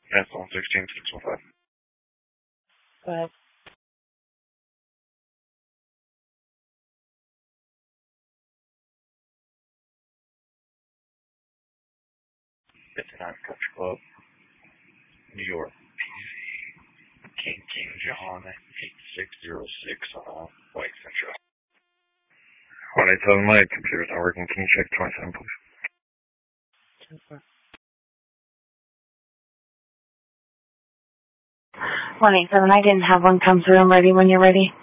That's on 16615. Go ahead. It's not Country Club, New York, PZ, King John, 8606 on White Central. 187, my computer's not working. Can you check 27, please? 187, I didn't have one come through. I'm ready when you're ready.